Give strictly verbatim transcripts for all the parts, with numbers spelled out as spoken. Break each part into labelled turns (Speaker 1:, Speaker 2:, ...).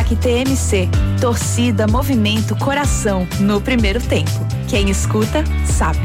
Speaker 1: Destaque T M C. Torcida, movimento, coração no primeiro tempo. Quem escuta, sabe.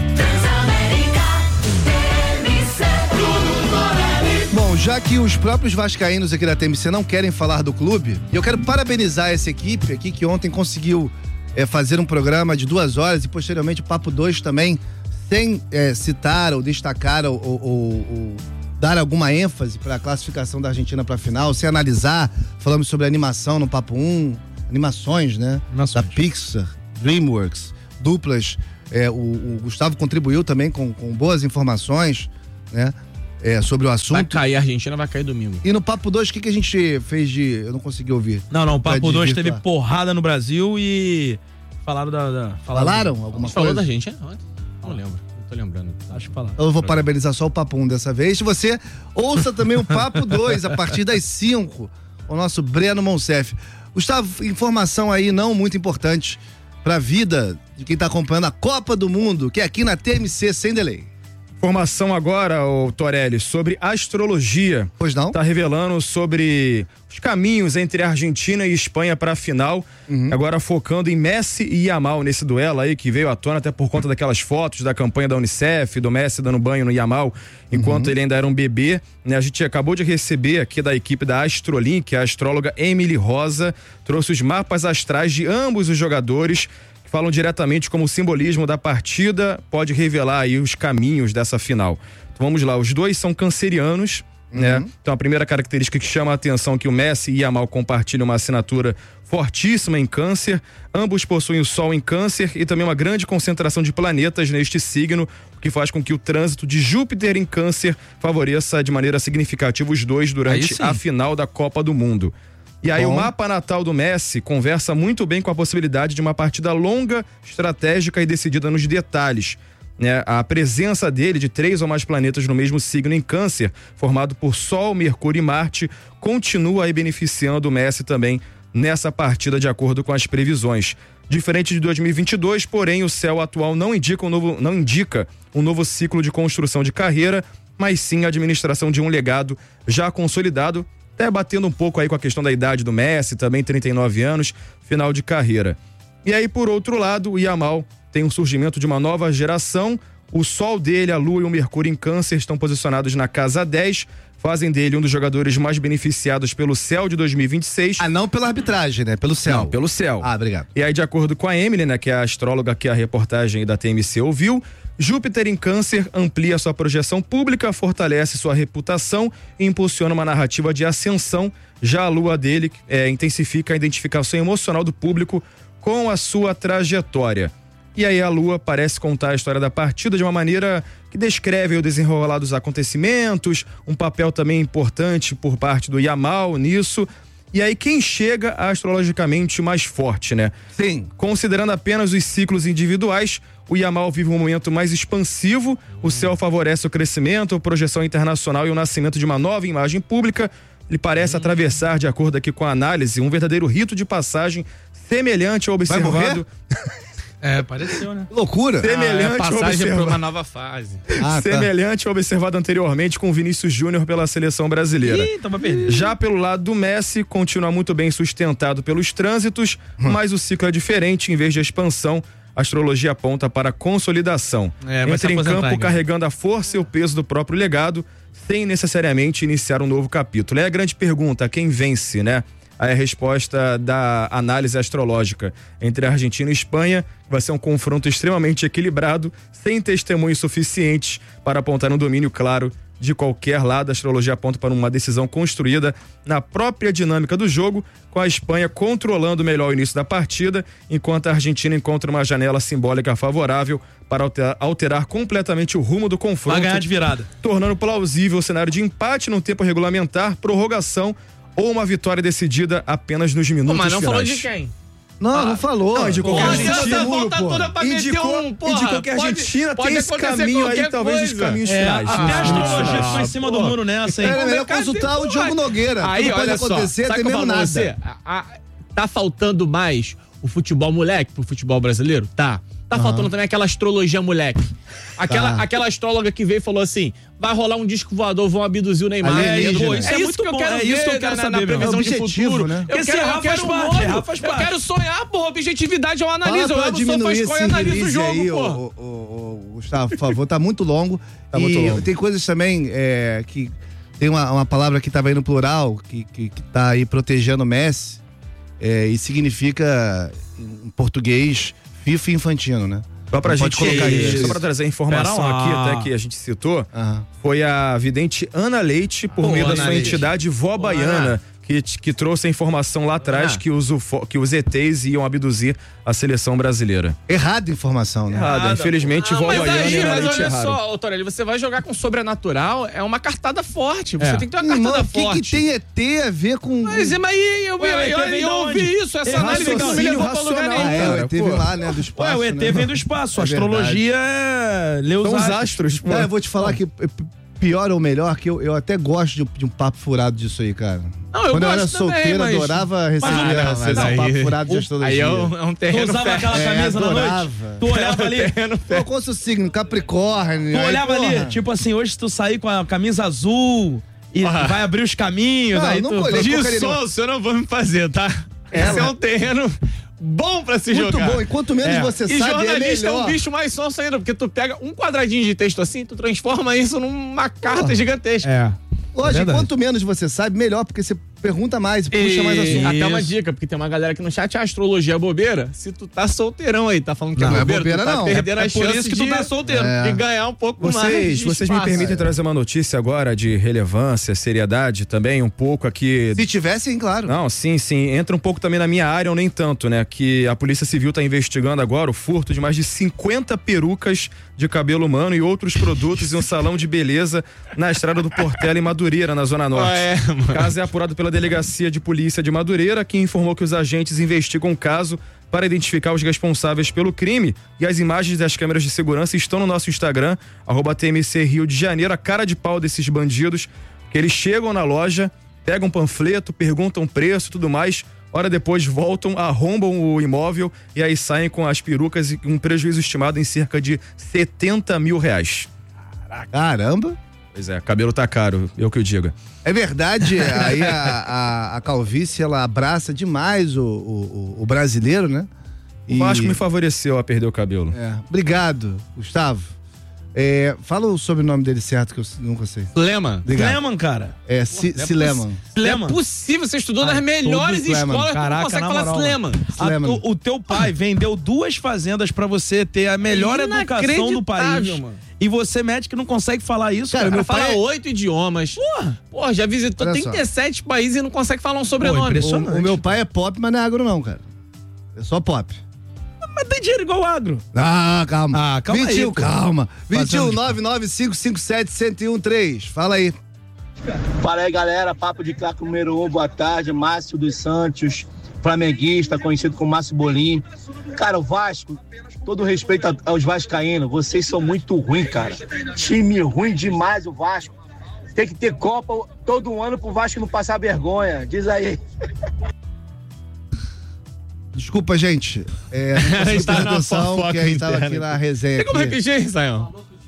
Speaker 2: Bom, já que os próprios vascaínos aqui da T M C não querem falar do clube, eu quero parabenizar essa equipe aqui que ontem conseguiu é, fazer um programa de duas horas e posteriormente o Papo dois também, sem é, citar ou destacar ou, ou, ou dar alguma ênfase para a classificação da Argentina para a final, sem analisar. Falamos sobre animação no Papo um, animações, né? Animações. Da Pixar, DreamWorks, duplas. É, o, o Gustavo contribuiu também com, com boas informações, né? É, sobre o assunto.
Speaker 3: Vai cair, a Argentina vai cair domingo.
Speaker 2: E no Papo dois, o que, que a gente fez de... Eu não consegui ouvir.
Speaker 3: Não, não, o Papo dois teve porrada no Brasil e falaram da... da
Speaker 2: falaram, falaram
Speaker 3: do...
Speaker 2: alguma coisa?
Speaker 3: Falou da gente, é? Não lembro, não tô lembrando. Acho que falaram.
Speaker 2: Eu vou parabenizar só o Papo um dessa vez. E você ouça também o Papo dois a partir das cinco, o nosso Breno Monsef. Gustavo, informação aí não muito importante pra vida de quem tá acompanhando a Copa do Mundo, que é aqui na T M C sem delay.
Speaker 4: Informação agora, ô Torelli, sobre astrologia.
Speaker 2: Pois não?
Speaker 4: Tá revelando sobre os caminhos entre a Argentina e Espanha para a final. Uhum. Agora focando em Messi e Yamal nesse duelo aí que veio à tona até por conta daquelas fotos da campanha da Unicef, do Messi dando banho no Yamal enquanto uhum. ele ainda era um bebê. Né? A gente acabou de receber aqui da equipe da Astrolink, a astróloga Emily Rosa trouxe os mapas astrais de ambos os jogadores. Falam diretamente como o simbolismo da partida pode revelar aí os caminhos dessa final. Então vamos lá, os dois são cancerianos, uhum. né? Então a primeira característica que chama a atenção é que o Messi e Yamal compartilham uma assinatura fortíssima em câncer, ambos possuem o Sol em câncer e também uma grande concentração de planetas neste signo, o que faz com que o trânsito de Júpiter em câncer favoreça de maneira significativa os dois durante a final da Copa do Mundo. E aí Bom. o mapa natal do Messi conversa muito bem com a possibilidade de uma partida longa, estratégica e decidida nos detalhes. Né? A presença dele de três ou mais planetas no mesmo signo em câncer, formado por Sol, Mercúrio e Marte, continua aí beneficiando o Messi também nessa partida de acordo com as previsões. Diferente de dois mil e vinte e dois, porém, o céu atual não indica um novo, não indica um novo ciclo de construção de carreira, mas sim a administração de um legado já consolidado, até batendo um pouco aí com a questão da idade do Messi, também trinta e nove anos, final de carreira. E aí, por outro lado, o Yamal tem um surgimento de uma nova geração. O Sol dele, a Lua e o Mercúrio em Câncer estão posicionados na casa dez, fazem dele um dos jogadores mais beneficiados pelo céu de dois mil e vinte e seis.
Speaker 2: Ah, não pela arbitragem, né? Pelo céu.
Speaker 4: Não, pelo céu.
Speaker 2: Ah, obrigado.
Speaker 4: E aí, de acordo com a Emily, né, que é a astróloga que a reportagem da T M C ouviu, Júpiter em Câncer amplia sua projeção pública, fortalece sua reputação e impulsiona uma narrativa de ascensão. Já a Lua dele é, intensifica a identificação emocional do público com a sua trajetória. E aí a Lua parece contar a história da partida de uma maneira que descreve o desenrolar dos acontecimentos, um papel também importante por parte do Yamal nisso. E aí quem chega astrologicamente mais forte, né?
Speaker 2: Sim.
Speaker 4: Considerando apenas os ciclos individuais, o Yamal vive um momento mais expansivo, o céu favorece o crescimento, a projeção internacional e o nascimento de uma nova imagem pública. Ele parece atravessar, de acordo aqui com a análise, um verdadeiro rito de passagem semelhante ao observado...
Speaker 2: Vai morrer?
Speaker 3: É, pareceu, né?
Speaker 2: Loucura.
Speaker 4: Semelhante
Speaker 3: ah, é passagem
Speaker 4: observa...
Speaker 3: para uma nova fase.
Speaker 2: Ah,
Speaker 4: Semelhante
Speaker 2: tá.
Speaker 4: ao observado anteriormente com Vinícius Júnior pela seleção brasileira.
Speaker 3: Ih, tava perdido.
Speaker 4: Já pelo lado do Messi, continua muito bem sustentado pelos trânsitos, hum. mas o ciclo é diferente. Em vez de expansão, a astrologia aponta para a consolidação. É, Entra em campo aqui. carregando a força e o peso do próprio legado, sem necessariamente iniciar um novo capítulo. É a grande pergunta, quem vence, né? Aí a resposta da análise astrológica entre a Argentina e a Espanha vai ser um confronto extremamente equilibrado, sem testemunhos suficientes para apontar um domínio claro de qualquer lado. A astrologia aponta para uma decisão construída na própria dinâmica do jogo, com a Espanha controlando melhor o início da partida, enquanto a Argentina encontra uma janela simbólica favorável para alterar, alterar completamente o rumo do confronto.
Speaker 3: Vai ganhar de virada.
Speaker 4: Tornando plausível o cenário de empate no tempo regulamentar, prorrogação ou uma vitória decidida apenas nos minutos
Speaker 3: finais. Mas não
Speaker 4: finais.
Speaker 3: falou de quem?
Speaker 2: Não,
Speaker 4: ah,
Speaker 2: não falou.
Speaker 4: Não, indicou que a Argentina
Speaker 3: indicou,
Speaker 4: um, indicou que a Argentina
Speaker 3: pode,
Speaker 4: tem
Speaker 3: pode
Speaker 4: esse caminho aí, talvez os caminhos
Speaker 3: é,
Speaker 4: finais.
Speaker 3: Até a astrologia ficou em cima do muro nessa, hein?
Speaker 2: Era melhor consultar o Diogo Nogueira.
Speaker 5: Aí,
Speaker 2: pode
Speaker 5: olha
Speaker 2: acontecer,
Speaker 5: só,
Speaker 2: tem mesmo nada.
Speaker 5: Você, a, a, tá faltando mais o futebol moleque pro futebol brasileiro? Tá. Tá uhum. faltando também aquela astrologia moleque. Aquela, tá. aquela astróloga que veio e falou assim, vai rolar um disco voador, vão abduzir o Neymar.
Speaker 2: É,
Speaker 5: Pô,
Speaker 2: isso
Speaker 5: é,
Speaker 2: é
Speaker 5: isso que eu
Speaker 3: bom,
Speaker 5: quero
Speaker 3: é
Speaker 5: ver
Speaker 3: isso que eu quero
Speaker 5: na,
Speaker 3: saber,
Speaker 5: na previsão
Speaker 2: é
Speaker 5: de futuro.
Speaker 2: Né?
Speaker 5: Eu quero, eu quero um modo, faz eu quero sonhar, porra, objetividade eu analiso. Eu abro o SofaScore e analiso o jogo, porra.
Speaker 2: O, o, o, Gustavo, por favor, tá muito longo.
Speaker 4: Tá
Speaker 2: e
Speaker 4: muito longo.
Speaker 2: Tem coisas também é, que... Tem uma, uma palavra que tava aí no plural, que, que, que tá aí protegendo o Messi, é, e significa, em português, FIFA infantino, né?
Speaker 4: Só pra, gente,
Speaker 2: colocar isso.
Speaker 4: só pra trazer a informação aqui, até que a gente citou, uhum. foi a vidente Ana Leite, por Pô, meio Ana da sua Leite. entidade Vó Baiana, que, que trouxe a informação lá atrás ah. que, os Ufo, que os E Tês iam abduzir a seleção brasileira.
Speaker 2: Errada informação, né?
Speaker 4: Errada.
Speaker 5: Errada.
Speaker 4: Infelizmente, ah, Vó Baiana
Speaker 5: aí,
Speaker 4: e Ana
Speaker 5: Mas
Speaker 4: Leite
Speaker 5: olha
Speaker 4: erraram.
Speaker 5: só, Torelli, você vai jogar com sobrenatural, é uma cartada forte. Você
Speaker 3: é.
Speaker 5: tem que ter uma cartada
Speaker 2: Irmão,
Speaker 5: forte.
Speaker 2: O que, que tem E T a ver com...
Speaker 5: Mas, mas aí, eu,
Speaker 3: Ué,
Speaker 5: eu, eu, eu ouvi isso, essa análise que não me levou pra lugar nenhum.
Speaker 2: Ah, é, o E T vem lá, né, do espaço.
Speaker 3: Ué, o E T
Speaker 2: né?
Speaker 3: vem do espaço,
Speaker 2: é
Speaker 3: a astrologia é... Lê os
Speaker 4: São os
Speaker 3: astros.
Speaker 4: astros. Pô.
Speaker 2: É, eu vou te falar que pior ou melhor, que eu, eu até gosto de, de um papo furado disso aí, cara.
Speaker 5: Não, eu
Speaker 2: Quando eu era
Speaker 5: gosto também,
Speaker 2: solteiro,
Speaker 5: mas...
Speaker 2: adorava receber
Speaker 5: Ah, não, mas
Speaker 2: um
Speaker 5: aí-
Speaker 2: papo furado de astrologia.
Speaker 5: Aí é um, é um terreno
Speaker 3: Tu usava
Speaker 5: fértil.
Speaker 3: aquela camisa
Speaker 2: É,
Speaker 3: na
Speaker 2: adorava.
Speaker 3: noite? Tu olhava ali?
Speaker 2: Pô, qual é o seu signo? Capricórnio.
Speaker 3: Tu
Speaker 2: aí,
Speaker 3: olhava
Speaker 2: porra.
Speaker 3: ali, tipo assim, hoje se tu sair com a camisa azul e
Speaker 5: Ah.
Speaker 3: vai abrir os caminhos,
Speaker 2: Não,
Speaker 3: aí
Speaker 2: não
Speaker 3: tu...
Speaker 2: olhei.
Speaker 5: De
Speaker 2: Porcaria
Speaker 5: sonso eu não vou me fazer, tá? Esse é um terreno bom pra se
Speaker 2: Muito
Speaker 5: jogar.
Speaker 2: bom. E quanto menos
Speaker 3: É.
Speaker 2: você
Speaker 5: E
Speaker 2: sabe, é
Speaker 5: jornalista é,
Speaker 2: melhor.
Speaker 5: um bicho mais sonso ainda, porque tu pega um quadradinho de texto assim, tu transforma isso numa carta
Speaker 2: Porra.
Speaker 5: gigantesca.
Speaker 3: É.
Speaker 2: Lógico,
Speaker 3: verdade.
Speaker 2: quanto menos você sabe, melhor, porque você pergunta mais, puxa
Speaker 5: E
Speaker 2: mais assunto.
Speaker 5: até uma
Speaker 3: Isso.
Speaker 5: dica, porque tem uma galera aqui no chat, a astrologia é bobeira. Se tu tá solteirão aí, tá falando que
Speaker 2: Não,
Speaker 5: é
Speaker 2: é
Speaker 5: bobeira,
Speaker 2: bobeira
Speaker 5: tu tá
Speaker 2: não.
Speaker 5: perdendo
Speaker 3: É
Speaker 5: a
Speaker 3: por
Speaker 5: chance
Speaker 3: isso que tu
Speaker 5: de,
Speaker 3: tá solteiro.
Speaker 2: É.
Speaker 5: de ganhar um pouco mais
Speaker 4: Vocês,
Speaker 5: de
Speaker 4: vocês me
Speaker 5: espaço.
Speaker 4: permitem trazer uma notícia agora de relevância, seriedade também, um pouco aqui.
Speaker 2: Se tivessem, claro.
Speaker 4: Não, sim, sim. Entra um pouco também na minha área, ou nem tanto, né? Que a Polícia Civil está investigando agora o furto de mais de cinquenta perucas de cabelo humano e outros produtos em um salão de beleza na estrada do Portela, em Madureira, na Zona Norte.
Speaker 5: Ah, é, mano.
Speaker 4: O caso é apurado pela Delegacia de Polícia de Madureira, que informou que os agentes investigam o caso para identificar os responsáveis pelo crime. E as imagens das câmeras de segurança estão no nosso Instagram, arroba T M C Rio de Janeiro. A cara de pau desses bandidos, que eles chegam na loja, pegam um panfleto, perguntam preço e tudo mais, hora depois voltam, arrombam o imóvel e aí saem com as perucas e um prejuízo estimado em cerca de setenta mil reais.
Speaker 2: Caramba.
Speaker 4: Pois é, cabelo tá caro, eu que o diga.
Speaker 2: É verdade, aí a, a, a calvície, ela abraça demais o, o, o brasileiro, né?
Speaker 4: O Vasco me favoreceu a perder o cabelo.
Speaker 2: É. Obrigado, Gustavo. É, fala o sobrenome dele certo, que eu nunca sei.
Speaker 5: Lema.
Speaker 2: Obrigado.
Speaker 3: Sleman, cara.
Speaker 2: É, Si-
Speaker 5: não é
Speaker 2: Sileman.
Speaker 5: Não é
Speaker 3: Sleman.
Speaker 5: possível, você estudou
Speaker 2: Ai,
Speaker 5: nas melhores
Speaker 2: todo Sleman.
Speaker 5: escolas, tu não
Speaker 3: Caraca,
Speaker 5: consegue
Speaker 3: na
Speaker 5: falar
Speaker 3: moral.
Speaker 5: Sleman.
Speaker 3: A-
Speaker 2: Sleman.
Speaker 3: o, o teu pai vendeu duas fazendas pra você ter a melhor educação do país.
Speaker 5: Inacreditável, mano.
Speaker 3: E você, médico, não consegue falar isso,
Speaker 2: Cara,
Speaker 3: cara.
Speaker 2: meu
Speaker 5: O cara
Speaker 2: pai
Speaker 5: fala
Speaker 2: é-
Speaker 5: oito idiomas.
Speaker 3: Porra.
Speaker 5: Porra, já visitou
Speaker 2: Olha só.
Speaker 5: trinta e sete países e não consegue falar um sobrenome.
Speaker 3: impressionante.
Speaker 2: O, o meu pai é pop, mas não é agro não, cara. É só pop.
Speaker 3: Mas tem dinheiro igual agro.
Speaker 2: Ah, calma.
Speaker 3: Ah, calma
Speaker 2: vinte e um,
Speaker 3: aí, pô.
Speaker 2: calma. vinte e um,
Speaker 3: Fazendo-
Speaker 2: nove nove cinco cinco sete, um zero um três. Fala aí.
Speaker 6: Fala aí, galera. Papo de Craque número um. Boa tarde. Márcio dos Santos, flamenguista, conhecido como Márcio Bolim. Cara, o Vasco, todo respeito a- aos vascaínos, vocês são muito ruins, cara. Time ruim demais o Vasco. Tem que ter Copa todo ano pro Vasco não passar vergonha. Diz aí.
Speaker 2: Desculpa, gente. É, não
Speaker 5: A
Speaker 2: consegui
Speaker 5: gente tá
Speaker 2: prestar
Speaker 5: numa
Speaker 2: atenção,
Speaker 5: fofoca
Speaker 2: que a gente tava
Speaker 5: interna
Speaker 2: aqui
Speaker 5: aqui.
Speaker 2: na resenha.
Speaker 5: Tem como
Speaker 2: aqui.
Speaker 5: repetir, Sayão?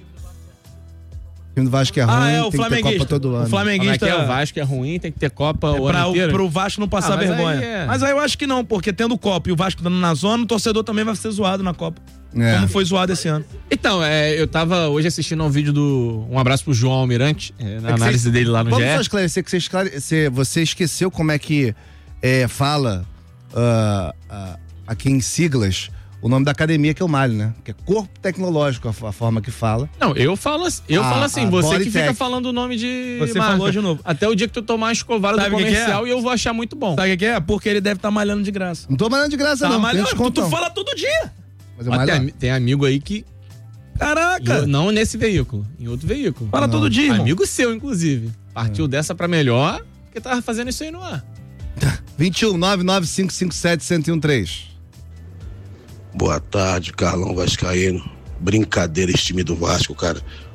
Speaker 2: O time do Vasco é ruim,
Speaker 3: Ah, é, o
Speaker 2: tem que ter
Speaker 3: flamenguista.
Speaker 2: Copa todo ano.
Speaker 3: O flamenguista.
Speaker 5: Como é que é? O Vasco é ruim, tem que ter Copa o
Speaker 3: Pra,
Speaker 5: ano inteiro.
Speaker 3: pro Vasco não passar
Speaker 5: Ah, mas
Speaker 3: vergonha.
Speaker 5: aí é-
Speaker 3: Mas aí eu acho que não, porque tendo Copa e o Vasco dando na zona, o torcedor também vai ser zoado na Copa.
Speaker 2: É.
Speaker 3: Como foi zoado esse ano.
Speaker 5: Então, é, eu tava hoje assistindo um vídeo do... Um abraço pro João Almirante, é, na
Speaker 2: É que
Speaker 5: análise
Speaker 2: vocês-
Speaker 5: dele lá no
Speaker 2: Vamos
Speaker 5: G
Speaker 2: só
Speaker 5: E.
Speaker 2: esclarecer que você, esclare... você- você esqueceu como é que é, fala ah, ah, aqui em siglas o nome da academia que eu malho, né? Que é Corpo Tecnológico, a, f- a forma que fala.
Speaker 5: Não, eu falo assim, eu
Speaker 2: A-
Speaker 5: falo assim
Speaker 2: a
Speaker 5: você que
Speaker 2: Bodytech.
Speaker 5: fica falando o nome de
Speaker 3: Você
Speaker 5: marca.
Speaker 3: falou de novo.
Speaker 5: Até o dia que tu tomar uma escovada
Speaker 3: Sabe
Speaker 5: do
Speaker 3: o que que é?
Speaker 5: comercial e eu vou achar muito bom.
Speaker 3: Sabe o que que é? Porque ele deve estar malhando de graça.
Speaker 2: Não tô malhando de graça,
Speaker 3: Tá
Speaker 2: não.
Speaker 3: malhando,
Speaker 2: Tem
Speaker 3: tu,
Speaker 2: desconto,
Speaker 3: tu
Speaker 2: não.
Speaker 3: fala todo dia.
Speaker 2: Mas eu
Speaker 5: Mas
Speaker 2: malho
Speaker 5: tem,
Speaker 2: lá.
Speaker 5: ami- tem amigo aí que...
Speaker 3: Caraca.
Speaker 5: Não nesse veículo, em outro veículo.
Speaker 3: Fala todo dia, irmão.
Speaker 5: Amigo seu, inclusive. Partiu dessa pra melhor, porque tava fazendo isso aí no ar.
Speaker 2: vinte e um, nove nove cinco cinco sete, um zero um três.
Speaker 7: Boa tarde, Carlão Vascaíno. Brincadeira esse time do Vasco, cara.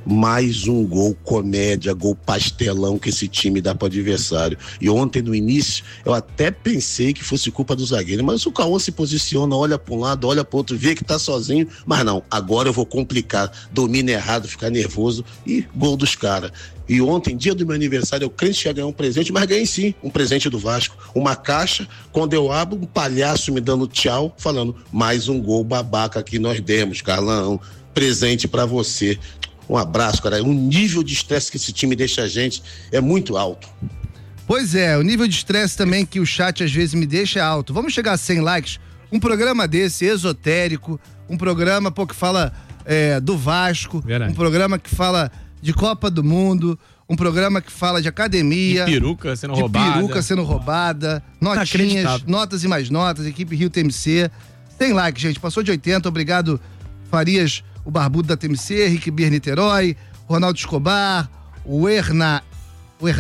Speaker 7: mais um gol comédia, gol pastelão que esse time dá pro adversário. E ontem no início eu até pensei que fosse culpa do zagueiro, mas o Cauã se posiciona, olha para um lado, olha para outro, vê que tá sozinho, mas não, agora eu vou complicar, domina errado, ficar nervoso e gol dos caras. E ontem, dia do meu aniversário, eu crente que ia ganhar um presente, mas ganhei sim, um presente do Vasco. Uma caixa, quando eu abro, um palhaço me dando tchau, falando, mais um gol babaca que nós demos, Carlão, presente pra você. Um abraço, cara. O nível de estresse que esse time deixa a gente é muito alto.
Speaker 2: Pois é, o nível de estresse também que o chat às vezes me deixa é alto. Vamos chegar a cem likes. Um programa desse, esotérico, um programa pô, que fala é, do Vasco, Verdade. um programa que fala de Copa do Mundo, um programa que fala de academia.
Speaker 5: De peruca sendo
Speaker 2: de
Speaker 5: roubada.
Speaker 2: De peruca sendo roubada. Notinhas, notas e mais notas, equipe Rio T M C. Tem like, gente. Passou de oitenta. Obrigado, Farias, o barbudo da T M C, Henrique Bier Niterói, Ronaldo Escobar, o Erna